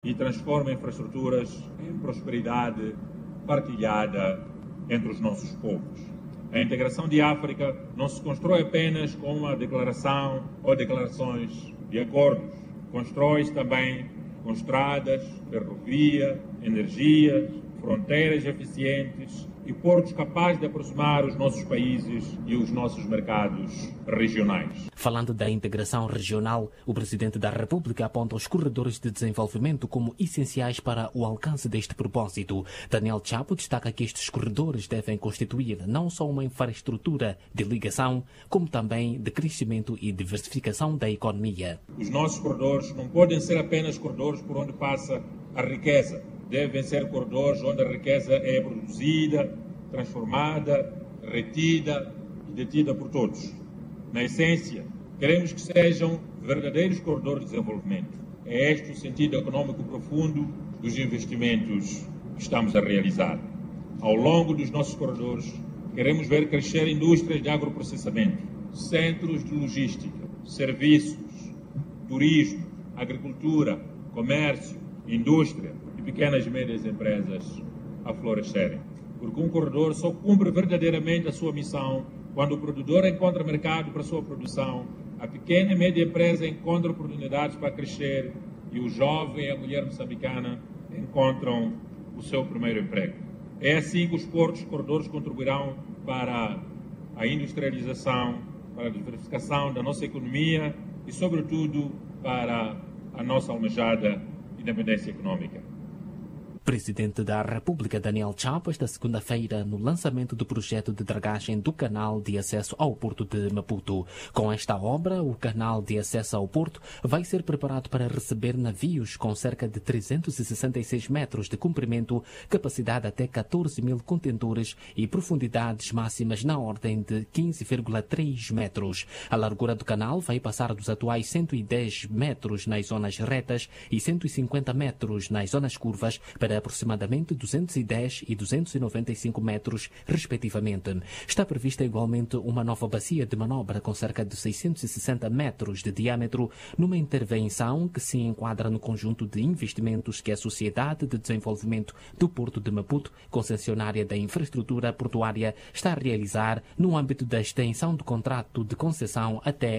e transforma infraestruturas em prosperidade partilhada entre os nossos povos. A integração de África não se constrói apenas com uma declaração ou declarações de acordos. Constrói-se também com estradas, ferrovia, energia, fronteiras eficientes e portos capazes de aproximar os nossos países e os nossos mercados regionais. Falando da integração regional, o Presidente da República aponta os corredores de desenvolvimento como essenciais para o alcance deste propósito. Daniel Chapo destaca que estes corredores devem constituir não só uma infraestrutura de ligação, como também de crescimento e diversificação da economia. Os nossos corredores não podem ser apenas corredores por onde passa a riqueza. Devem ser corredores onde a riqueza é produzida, transformada, retida e detida por todos. Na essência, queremos que sejam verdadeiros corredores de desenvolvimento. É este o sentido econômico profundo dos investimentos que estamos a realizar. Ao longo dos nossos corredores, queremos ver crescer indústrias de agroprocessamento, centros de logística, serviços, turismo, agricultura, comércio, indústria e pequenas e médias empresas a florescerem. Porque um corredor só cumpre verdadeiramente a sua missão quando o produtor encontra mercado para a sua produção, a pequena e média empresa encontra oportunidades para crescer e o jovem e a mulher moçambicana encontram o seu primeiro emprego. É assim que os portos corredores contribuirão para a industrialização, para a diversificação da nossa economia e, sobretudo, para a nossa almejada independência econômica. Presidente da República Daniel Chapo, esta segunda-feira, no lançamento do projeto de dragagem do canal de acesso ao Porto de Maputo. Com esta obra, o canal de acesso ao Porto vai ser preparado para receber navios com cerca de 366 metros de comprimento, capacidade até 14 mil contentores e profundidades máximas na ordem de 15,3 metros. A largura do canal vai passar dos atuais 110 metros nas zonas retas e 150 metros nas zonas curvas para aproximadamente 210 e 295 metros, respectivamente. Está prevista igualmente uma nova bacia de manobra com cerca de 660 metros de diâmetro, numa intervenção que se enquadra no conjunto de investimentos que a Sociedade de Desenvolvimento do Porto de Maputo, concessionária da infraestrutura portuária, está a realizar no âmbito da extensão do contrato de concessão até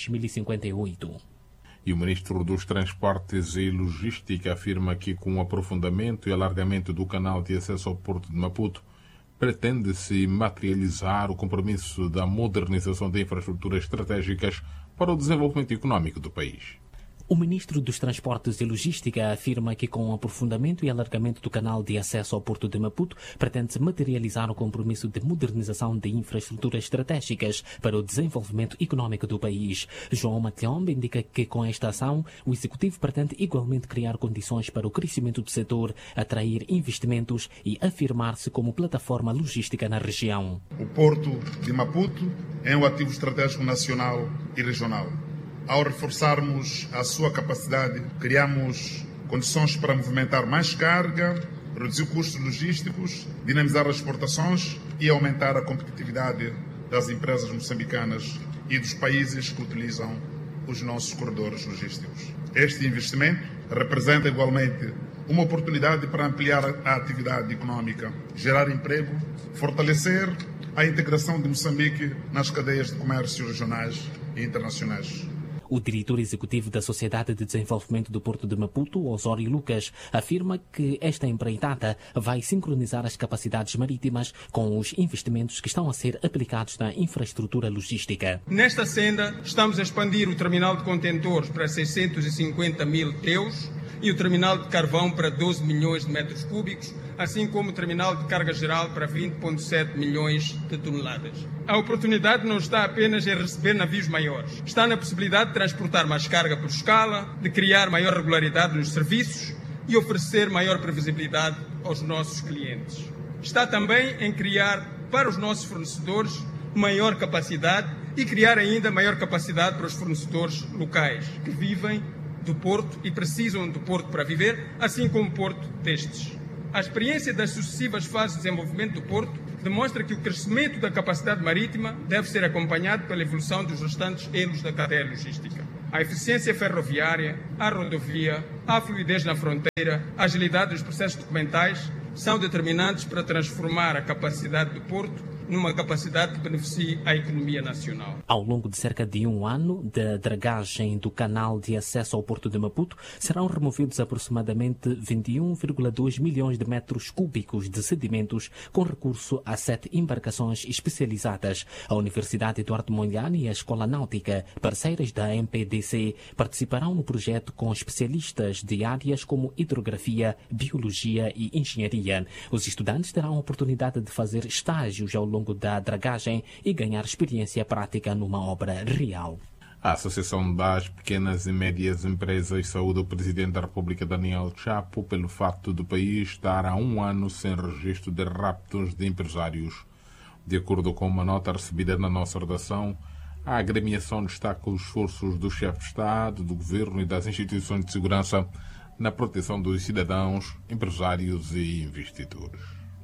2058. E o Ministro dos Transportes e Logística afirma que, com o aprofundamento e alargamento do canal de acesso ao Porto de Maputo, pretende-se materializar o compromisso da modernização de infraestruturas estratégicas para o desenvolvimento econômico do país. O Ministro dos Transportes e Logística afirma que, com o aprofundamento e alargamento do canal de acesso ao Porto de Maputo, pretende-se materializar o compromisso de modernização de infraestruturas estratégicas para o desenvolvimento econômico do país. João Matiombe indica que, com esta ação, o Executivo pretende igualmente criar condições para o crescimento do setor, atrair investimentos e afirmar-se como plataforma logística na região. O Porto de Maputo é um ativo estratégico nacional e regional. Ao reforçarmos a sua capacidade, criamos condições para movimentar mais carga, reduzir custos logísticos, dinamizar as exportações e aumentar a competitividade das empresas moçambicanas e dos países que utilizam os nossos corredores logísticos. Este investimento representa igualmente uma oportunidade para ampliar a atividade econômica, gerar emprego, fortalecer a integração de Moçambique nas cadeias de comércio regionais e internacionais. O diretor executivo da Sociedade de Desenvolvimento do Porto de Maputo, Osório Lucas, afirma que esta empreitada vai sincronizar as capacidades marítimas com os investimentos que estão a ser aplicados na infraestrutura logística. Nesta senda, estamos a expandir o terminal de contentores para 650 mil TEUs e o terminal de carvão para 12 milhões de metros cúbicos, assim como o terminal de carga geral para 20,7 milhões de toneladas. A oportunidade não está apenas em receber navios maiores. Está na possibilidade de transportar mais carga por escala, de criar maior regularidade nos serviços e oferecer maior previsibilidade aos nossos clientes. Está também em criar para os nossos fornecedores maior capacidade e criar ainda maior capacidade para os fornecedores locais que vivem do Porto e precisam do Porto para viver, assim como o Porto destes. A experiência das sucessivas fases de desenvolvimento do Porto demonstra que o crescimento da capacidade marítima deve ser acompanhado pela evolução dos restantes elos da cadeia logística. A eficiência ferroviária, a rodovia, a fluidez na fronteira, a agilidade dos processos documentais são determinantes para transformar a capacidade do Porto numa capacidade que beneficie a economia nacional. Ao longo de cerca de um ano da dragagem do canal de acesso ao Porto de Maputo, serão removidos aproximadamente 21,2 milhões de metros cúbicos de sedimentos com recurso a 7 embarcações especializadas. A Universidade Eduardo Mondlane e a Escola Náutica, parceiras da MPDC, participarão no projeto com especialistas de áreas como hidrografia, biologia e engenharia. Os estudantes terão a oportunidade de fazer estágios ao longo da dragagem e ganhar experiência prática numa obra real. A Associação das Pequenas e Médias Empresas saúda o Presidente da República, Daniel Chapo, pelo facto do país estar há um ano sem registro de raptos de empresários. De acordo com uma nota recebida na nossa redação, a agremiação destaca os esforços do chefe de Estado, do Governo e das instituições de segurança na proteção dos cidadãos, empresários e investidores.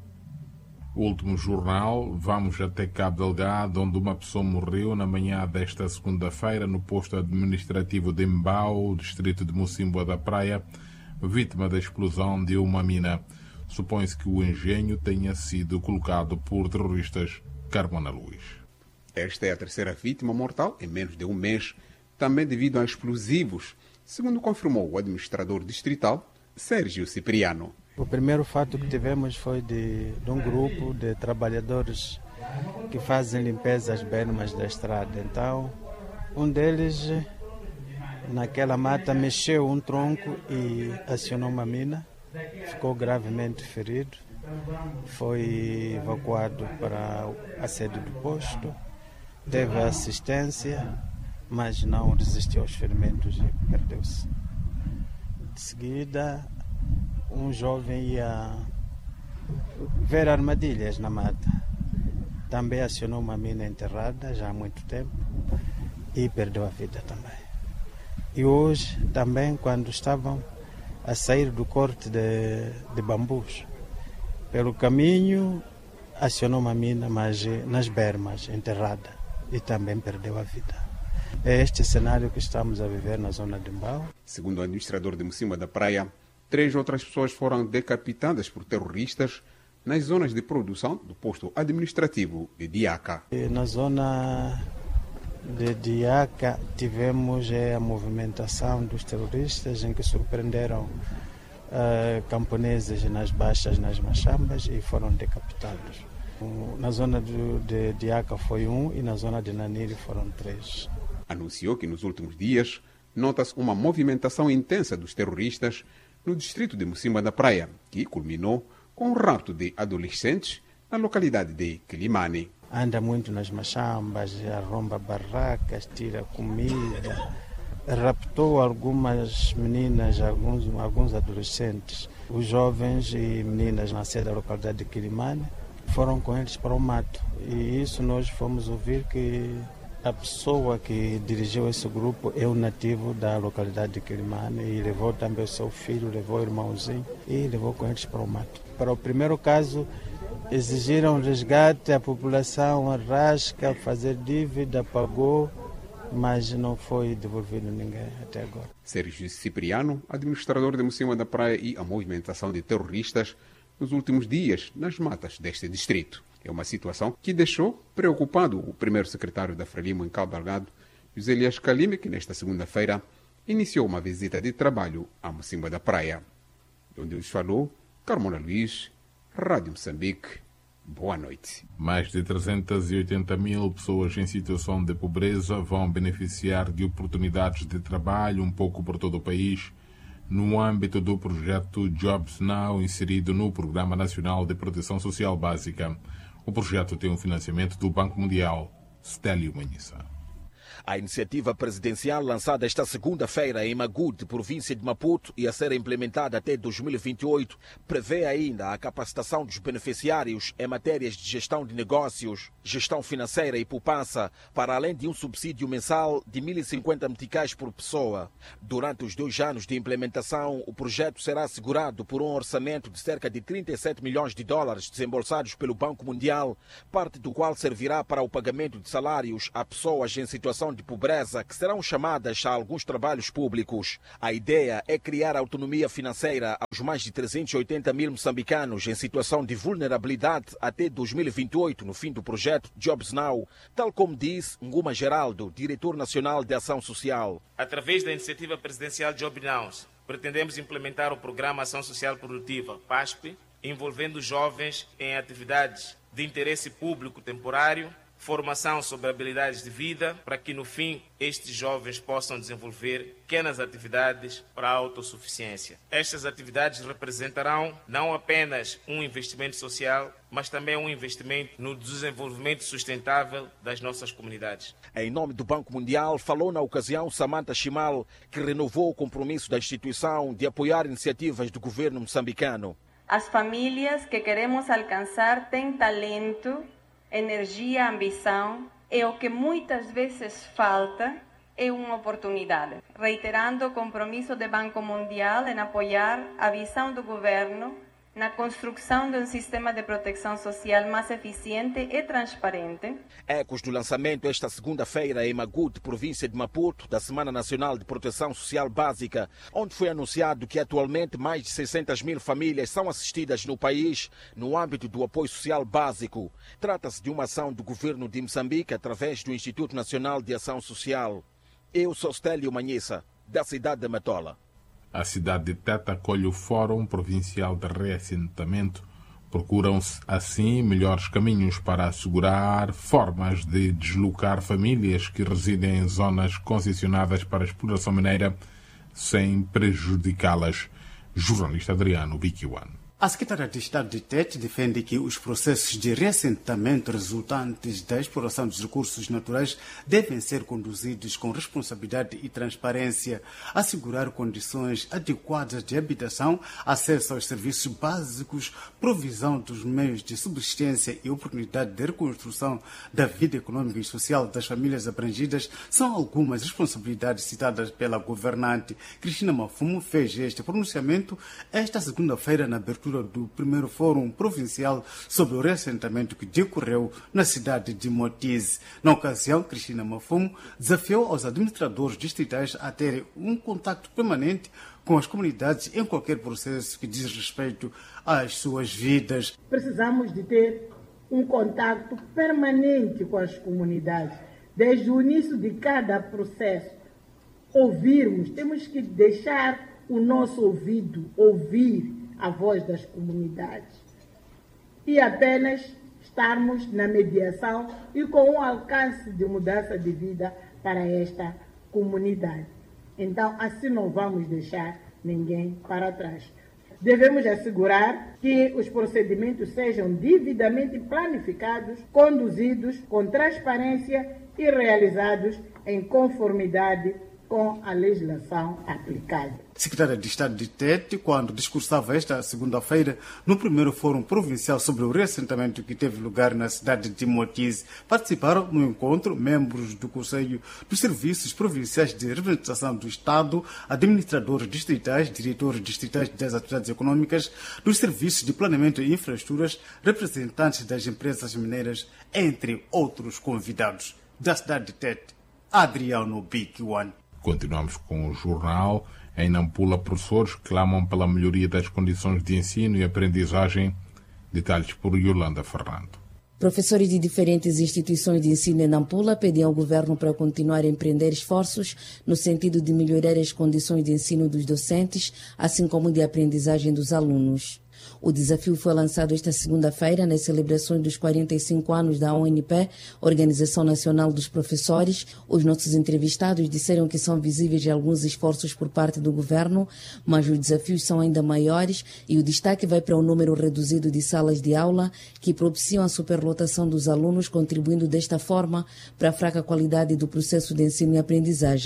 O último jornal, vamos até Cabo Delgado, onde uma pessoa morreu na manhã desta segunda-feira no posto administrativo de Mbau, distrito de Mocimboa da Praia, vítima da explosão de uma mina. Supõe-se que o engenho tenha sido colocado por terroristas. Carmona Luís. Esta é a terceira vítima mortal em menos de um mês, também devido a explosivos, segundo confirmou o administrador distrital, Sérgio Cipriano. O primeiro fato que tivemos foi de um grupo de trabalhadores que fazem limpeza às bermas da estrada. Então, um deles, naquela mata, mexeu um tronco e acionou uma mina. Ficou gravemente ferido. Foi evacuado para a sede do posto. Teve assistência, mas não resistiu aos ferimentos e perdeu-se. De seguida, um jovem ia ver armadilhas na mata. Também acionou uma mina enterrada já há muito tempo e perdeu a vida também. E hoje também, quando estavam a sair do corte de bambus, pelo caminho acionou uma mina, mas nas bermas, enterrada, e também perdeu a vida. É este cenário que estamos a viver na zona de Mbau. Segundo o administrador de Mocimboa da Praia, 3 outras pessoas foram decapitadas por terroristas nas zonas de produção do posto administrativo de Diaca. Na zona de Diaca tivemos a movimentação dos terroristas em que surpreenderam camponeses nas baixas, nas machambas, e foram decapitados. Na zona de Diaca foi 1 e na zona de Naniri foram 3. Anunciou que nos últimos dias nota-se uma movimentação intensa dos terroristas no distrito de Mocimboa da Praia, que culminou com o rapto de adolescentes na localidade de Quilimane. Anda muito nas machambas, arromba barracas, tira comida, raptou algumas meninas, alguns adolescentes. Os jovens e meninas na sede da localidade de Quilimane foram com eles para o mato. E isso nós fomos ouvir que a pessoa que dirigiu esse grupo é um nativo da localidade de Quilimane e levou também o seu filho, levou o irmãozinho e levou com eles para o mato. Para o primeiro caso, exigiram resgate, a população arrasca, fazer dívida, pagou, mas não foi devolvido ninguém até agora. Sérgio Cipriano, administrador de Mocimboa da Praia, e a movimentação de terroristas nos últimos dias nas matas deste distrito. É uma situação que deixou preocupado o primeiro secretário da Frelimo em Cabo Delgado, José Elias Calime, que nesta segunda-feira iniciou uma visita de trabalho a Mocimboa da Praia. De onde os falou, Carmona Luís, Rádio Moçambique. Boa noite. Mais de 380 mil pessoas em situação de pobreza vão beneficiar de oportunidades de trabalho um pouco por todo o país, no âmbito do projeto Jobs Now, inserido no Programa Nacional de Proteção Social Básica. O projeto tem um financiamento do Banco Mundial. Stélio Manhissa. A iniciativa presidencial lançada esta segunda-feira em Magude, província de Maputo, e a ser implementada até 2028, prevê ainda a capacitação dos beneficiários em matérias de gestão de negócios, gestão financeira e poupança, para além de um subsídio mensal de 1.050 meticais por pessoa. Durante os 2 anos de implementação, o projeto será assegurado por um orçamento de cerca de 37 milhões de dólares desembolsados pelo Banco Mundial, parte do qual servirá para o pagamento de salários a pessoas em situação situação de pobreza que serão chamadas a alguns trabalhos públicos. A ideia é criar autonomia financeira aos mais de 380 mil moçambicanos em situação de vulnerabilidade até 2028, no fim do projeto Jobs Now, tal como diz Nguma Geraldo, diretor nacional de ação social. Através da iniciativa presidencial Jobs Now, pretendemos implementar o Programa Ação Social Produtiva, PASP, envolvendo jovens em atividades de interesse público temporário, formação sobre habilidades de vida, para que no fim estes jovens possam desenvolver pequenas atividades para a autossuficiência. Estas atividades representarão não apenas um investimento social, mas também um investimento no desenvolvimento sustentável das nossas comunidades. Em nome do Banco Mundial, falou na ocasião Samantha Chimal, que renovou o compromisso da instituição de apoiar iniciativas do governo moçambicano. As famílias que queremos alcançar têm talento, energia, ambição, e o que muitas vezes falta é uma oportunidade. Reiterando o compromisso do Banco Mundial em apoiar a visão do governo na construção de um sistema de proteção social mais eficiente e transparente. Ecos do lançamento esta segunda-feira em Magude, província de Maputo, da Semana Nacional de Proteção Social Básica, onde foi anunciado que atualmente mais de 600 mil famílias são assistidas no país no âmbito do apoio social básico. Trata-se de uma ação do governo de Moçambique através do Instituto Nacional de Ação Social. Eu sou Stélio Manhissa, da cidade de Matola. A cidade de Teta acolhe o Fórum Provincial de Reassentamento. Procuram-se, assim, melhores caminhos para assegurar formas de deslocar famílias que residem em zonas concessionadas para a exploração mineira sem prejudicá-las. Jornalista Adriano Bikiwan. A secretária de Estado de Tete defende que os processos de reassentamento resultantes da exploração dos recursos naturais devem ser conduzidos com responsabilidade e transparência, assegurar condições adequadas de habitação, acesso aos serviços básicos, provisão dos meios de subsistência e oportunidade de reconstrução da vida econômica e social das famílias abrangidas são algumas responsabilidades citadas pela governante. Cristina Mafumo fez este pronunciamento esta segunda-feira na abertura do primeiro Fórum Provincial sobre o reassentamento que decorreu na cidade de Motize. Na ocasião, Cristina Mafumo desafiou aos administradores distritais a terem um contacto permanente com as comunidades em qualquer processo que diz respeito às suas vidas. Precisamos de ter um contato permanente com as comunidades. Desde o início de cada processo, ouvirmos, temos que deixar o nosso ouvido ouvir a voz das comunidades e apenas estarmos na mediação e com um alcance de mudança de vida para esta comunidade. Então, assim não vamos deixar ninguém para trás. Devemos assegurar que os procedimentos sejam devidamente planificados, conduzidos com transparência e realizados em conformidade com a legislação aplicada. Secretária de Estado de Tete, quando discursava esta segunda-feira no primeiro Fórum Provincial sobre o reassentamento que teve lugar na cidade de Motize, participaram no encontro membros do Conselho dos Serviços Provinciais de Representação do Estado, administradores distritais, diretores distritais das atividades econômicas, dos serviços de planeamento e infraestruturas, representantes das empresas mineiras, entre outros convidados. Da cidade de Tete, Adriano Bikiwan. Continuamos com o jornal. Em Nampula, professores clamam pela melhoria das condições de ensino e aprendizagem. Detalhes por Yolanda Fernando. Professores de diferentes instituições de ensino em Nampula pedem ao governo para continuar a empreender esforços no sentido de melhorar as condições de ensino dos docentes, assim como de aprendizagem dos alunos. O desafio foi lançado esta segunda-feira nas celebrações dos 45 anos da ONP, Organização Nacional dos Professores. Os nossos entrevistados disseram que são visíveis alguns esforços por parte do governo, mas os desafios são ainda maiores e o destaque vai para o número reduzido de salas de aula que propiciam a superlotação dos alunos, contribuindo desta forma para a fraca qualidade do processo de ensino e aprendizagem.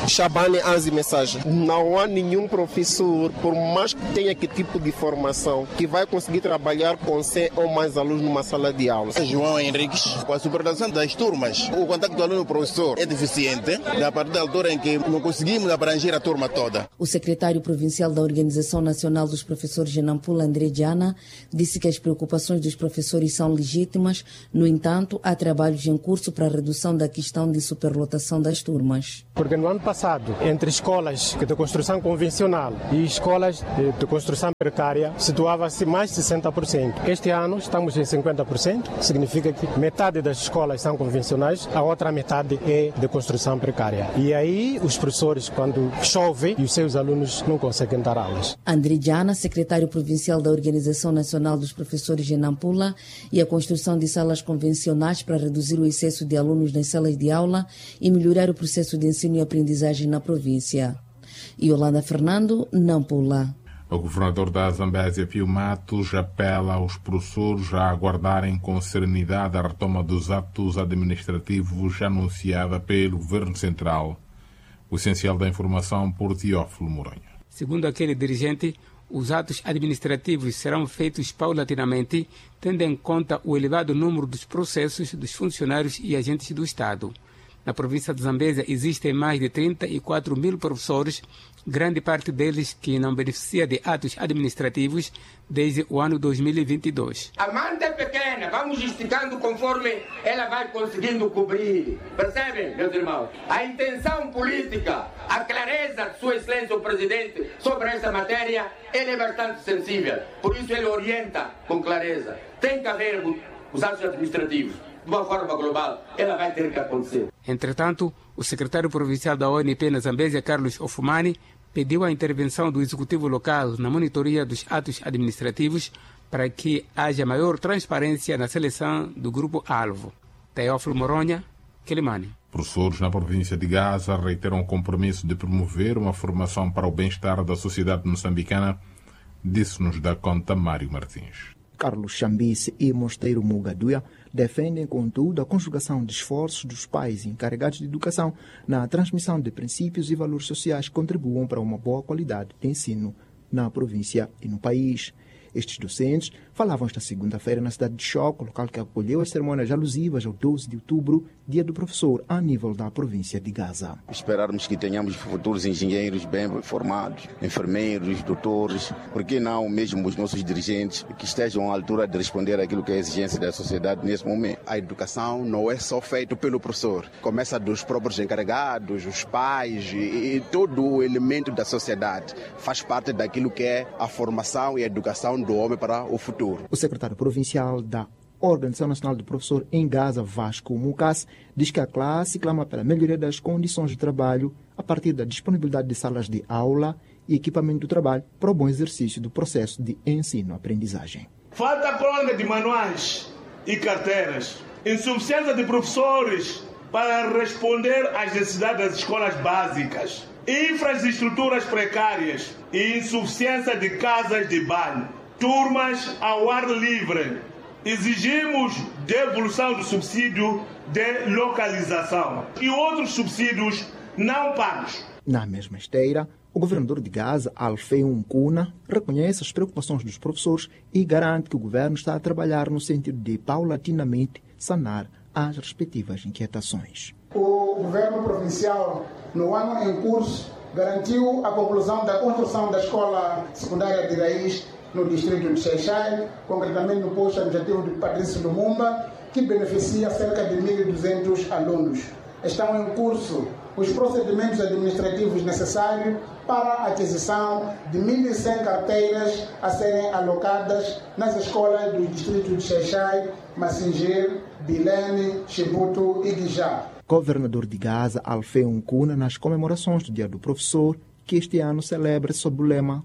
Shabane Anzi mensagem. Não há nenhum professor, por mais que tenha que tipo de formação, que vai conseguir trabalhar com 100 ou mais alunos numa sala de aula. João Henriques, com a supervisão das turmas, o contato do aluno-professor é deficiente, a partir da altura em que não conseguimos abranger a turma toda. O secretário provincial da Organização Nacional dos Professores de Nampula, André Diana, disse que as preocupações dos professores são legítimas, no entanto, há trabalhos em curso para a redução da questão de superlotação das turmas. Porque no ano passado, entre escolas de construção convencional e escolas de construção precária, situava-se mais de 60%. Este ano estamos em 50%, significa que metade das escolas são convencionais, a outra metade é de construção precária. E aí os professores, quando chove, e os seus alunos não conseguem dar aulas. André Diana, secretário provincial da Organização Nacional dos Professores de Nampula, e a construção de salas convencionais para reduzir o excesso de alunos nas salas de aula e melhorar o processo de ensino e aprendizagem na província. Yolanda Fernando, Nampula. O governador da Zambésia, Pio Matos, apela aos professores a aguardarem com serenidade a retoma dos atos administrativos anunciada pelo Governo Central. O essencial da informação por Teófilo Moronha. Segundo aquele dirigente, os atos administrativos serão feitos paulatinamente, tendo em conta o elevado número dos processos dos funcionários e agentes do Estado. Na província de Zambésia existem mais de 34 mil professores, grande parte deles que não beneficia de atos administrativos desde o ano 2022. A manta é pequena, vamos esticando conforme ela vai conseguindo cobrir. Percebem, meus irmãos? A intenção política, a clareza de Sua Excelência o Presidente sobre essa matéria, ele é bastante sensível. Por isso ele orienta com clareza. Tem que haver os atos administrativos. De uma forma global, ela vai ter que acontecer. Entretanto, o secretário provincial da ONP na Zambésia, Carlos Ofumani, pediu a intervenção do executivo local na monitoria dos atos administrativos para que haja maior transparência na seleção do grupo-alvo. Teófilo Moronha, Quelimane. Professores na província de Gaza reiteram o compromisso de promover uma formação para o bem-estar da sociedade moçambicana, disse-nos da conta Mário Martins. Carlos Chambice e Mosteiro Mugaduia defendem, contudo, a conjugação de esforços dos pais encarregados de educação na transmissão de princípios e valores sociais que contribuam para uma boa qualidade de ensino na província e no país. Estes docentes falavam esta segunda-feira na cidade de Choco, local que acolheu as cerimônias alusivas ao 12 de outubro, Dia do Professor, a nível da província de Gaza. Esperarmos que tenhamos futuros engenheiros bem formados, enfermeiros, doutores, por que não mesmo os nossos dirigentes que estejam à altura de responder àquilo que é a exigência da sociedade nesse momento. A educação não é só feita pelo professor, começa dos próprios encarregados, os pais e todo o elemento da sociedade. Faz parte daquilo que é a formação e a educação do homem para o futuro. O secretário provincial da Organização Nacional do Professor em Gaza, Vasco Mucas, diz que a classe clama pela melhoria das condições de trabalho a partir da disponibilidade de salas de aula e equipamento de trabalho para o bom exercício do processo de ensino-aprendizagem. Falta crônica de manuais e carteiras, insuficiência de professores para responder às necessidades das escolas básicas, infraestruturas precárias e insuficiência de casas de banho, turmas ao ar livre. Exigimos devolução do subsídio de localização e outros subsídios não pagos. Na mesma esteira, o governador de Gaza, Alfeu Nkuna, reconhece as preocupações dos professores e garante que o governo está a trabalhar no sentido de paulatinamente sanar as respectivas inquietações. O governo provincial, no ano em curso, garantiu a conclusão da construção da escola secundária de raiz no distrito de Xai-Xai, concretamente no posto administrativo de Patrício Lumumba, que beneficia cerca de 1.200 alunos. Estão em curso os procedimentos administrativos necessários para a aquisição de 1.100 carteiras a serem alocadas nas escolas dos distritos de Xai-Xai, Massinjir, Bilene, Chibuto e Guijá. Governador de Gaza, Alfeu Nkuna, nas comemorações do Dia do Professor, que este ano celebra sob o lema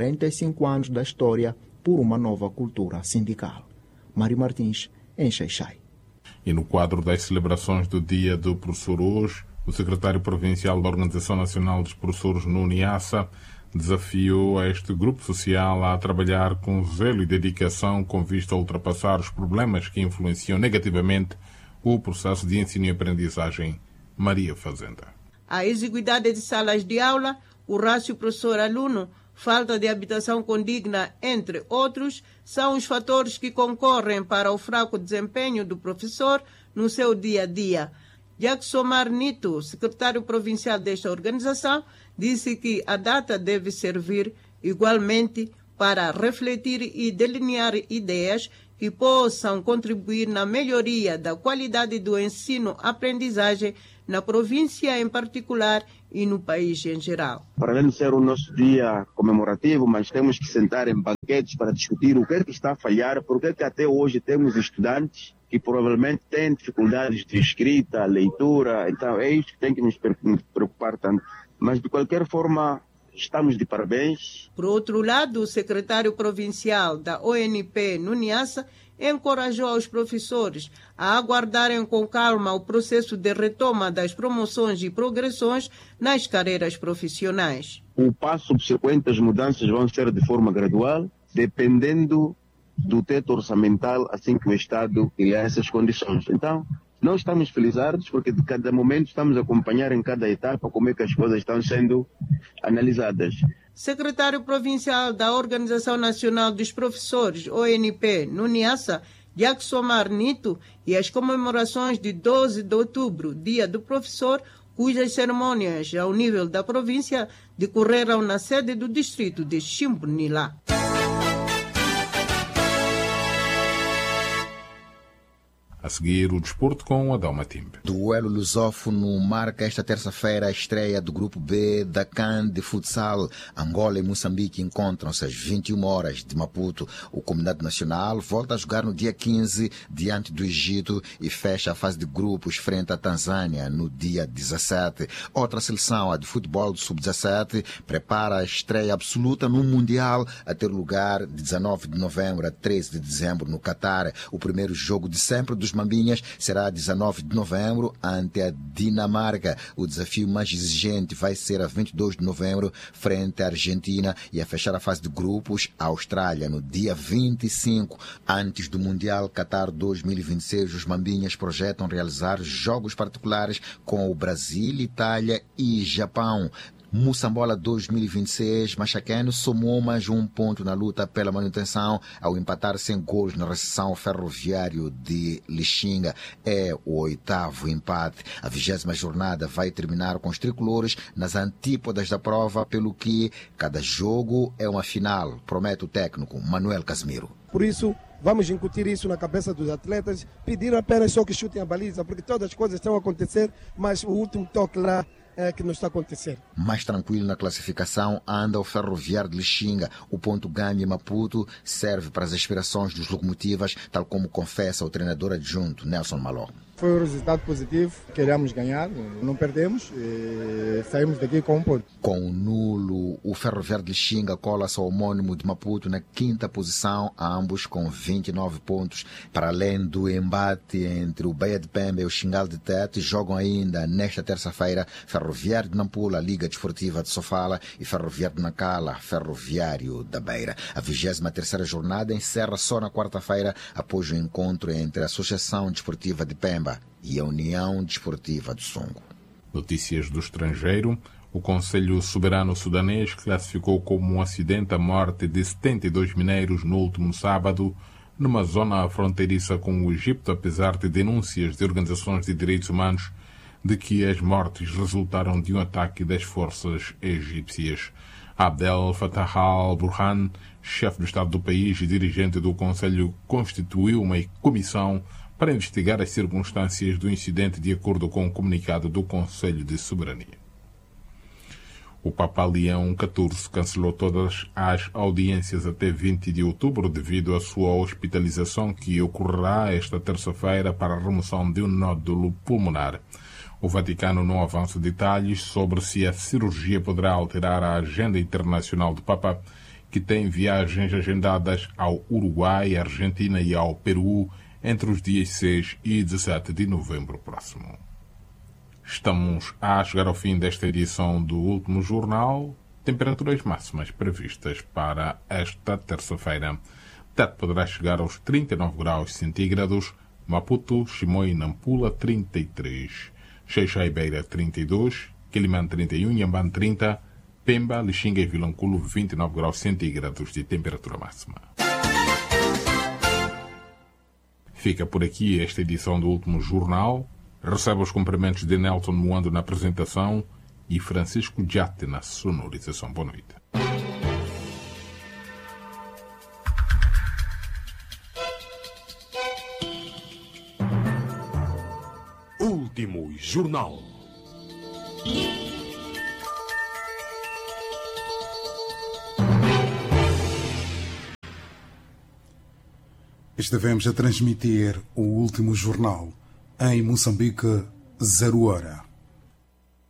45 anos da história por uma nova cultura sindical. Mário Martins, em Xai-Xai. E no quadro das celebrações do Dia do Professor hoje, o secretário provincial da Organização Nacional dos Professores, no Niassa, desafiou a este grupo social a trabalhar com zelo e dedicação com vista a ultrapassar os problemas que influenciam negativamente o processo de ensino e aprendizagem. Maria Fazenda. A exiguidade de salas de aula, o rácio professor-aluno, falta de habitação condigna, entre outros, são os fatores que concorrem para o fraco desempenho do professor no seu dia a dia. Jackson Marnito, secretário provincial desta organização, disse que a data deve servir igualmente para refletir e delinear ideias que possam contribuir na melhoria da qualidade do ensino-aprendizagem na província em particular e no país em geral. Para além de ser o nosso dia comemorativo, mas temos que sentar em banquetes para discutir o que é que está a falhar, porque é que até hoje temos estudantes que provavelmente têm dificuldades de escrita, leitura, então é isso que tem que nos preocupar tanto. Mas de qualquer forma, estamos de parabéns. Por outro lado, o secretário provincial da ONP no Niassa encorajou os professores a aguardarem com calma o processo de retoma das promoções e progressões nas carreiras profissionais. O passo subsequente, as mudanças vão ser de forma gradual, dependendo do teto orçamental, assim que o Estado criar essas condições. Então, nós estamos felizardos porque de cada momento estamos a acompanhar em cada etapa como é que as coisas estão sendo analisadas. Secretário provincial da Organização Nacional dos Professores, ONP, no Niassa, Jackson Marnito, e as comemorações de 12 de outubro, Dia do Professor, cujas cerimônias ao nível da província decorreram na sede do distrito de Chimbunilá. A seguir, o desporto com Adalma Timbe. Duelo lusófono marca esta terça-feira a estreia do Grupo B da CAN de futsal. Angola e Moçambique encontram-se às 21 horas de Maputo. O Combinado Nacional volta a jogar no dia 15 diante do Egito e fecha a fase de grupos frente à Tanzânia no dia 17. Outra seleção, a de futebol do Sub-17, prepara a estreia absoluta no Mundial a ter lugar de 19 de novembro a 13 de dezembro no Catar. O primeiro jogo de sempre dos Mambinhas será 19 de novembro ante a Dinamarca. O desafio mais exigente vai ser a 22 de novembro frente à Argentina e a fechar a fase de grupos a Austrália no dia 25. Antes do Mundial Qatar 2026, os Mambinhas projetam realizar jogos particulares com o Brasil, Itália e Japão. Moçambola 2026, Machaqueno somou mais um ponto na luta pela manutenção ao empatar sem gols na recepção ferroviário de Lixinga. É o 8º empate. A 20ª jornada vai terminar com os tricolores nas antípodas da prova, pelo que cada jogo é uma final, promete o técnico Manuel Casimiro. Por isso, vamos incutir isso na cabeça dos atletas, pedir apenas só que chutem a baliza, porque todas as coisas estão a acontecer, mas o último toque lá é que não está acontecendo. Mais tranquilo na classificação anda o Ferroviário de Lixinga. O ponto ganho em Maputo serve para as aspirações dos Locomotivas, tal como confessa o treinador adjunto Nelson Maló. Foi um resultado positivo, queríamos ganhar, não perdemos e saímos daqui com um ponto. Com o nulo, o Ferroviário de Lixinga cola-se ao homônimo de Maputo na 5ª posição, ambos com 29 pontos. Para além do embate entre o Baía de Pemba e o Xingal de Tete, jogam ainda nesta terça-feira Ferroviário de Nampula, Liga Desportiva de Sofala, e Ferroviário de Nacala, Ferroviário da Beira. A 23ª jornada encerra só na quarta-feira, após o encontro entre a Associação Desportiva de Pemba e a União Desportiva do Songo. Notícias do estrangeiro. O Conselho Soberano Sudanês classificou como um acidente a morte de 72 mineiros no último sábado, numa zona fronteiriça com o Egito, apesar de denúncias de organizações de direitos humanos de que as mortes resultaram de um ataque das forças egípcias. Abdel Fattah al-Burhan, chefe do Estado do país e dirigente do Conselho, constituiu uma comissão para investigar as circunstâncias do incidente, de acordo com o comunicado do Conselho de Soberania. O Papa Leão XIV cancelou todas as audiências até 20 de outubro devido à sua hospitalização, que ocorrerá esta terça-feira para a remoção de um nódulo pulmonar. O Vaticano não avança detalhes sobre se a cirurgia poderá alterar a agenda internacional do Papa, que tem viagens agendadas ao Uruguai, Argentina e ao Peru entre os dias 6 e 17 de novembro próximo. Estamos a chegar ao fim desta edição do Último Jornal. Temperaturas máximas previstas para esta terça-feira. Tete poderá chegar aos 39 graus centígrados, Maputo, Chimoio e Nampula 33, Xai-Xai e Beira 32, Quilimane 31, Inhambane 30, Pemba, Lixinga e Vilanculo 29 graus centígrados de temperatura máxima. Fica por aqui esta edição do Último Jornal. Recebe os cumprimentos de Nelson Moando na apresentação e Francisco Giatti na sonorização. Boa noite. Último Jornal. Estivemos a transmitir o Último Jornal em Moçambique, 0 hora.